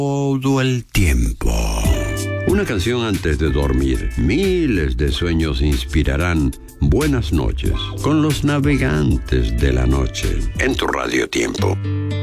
todo el tiempo. Una canción antes de dormir. Miles de sueños inspirarán buenas noches con los navegantes de la noche en tu Radio Tiempo.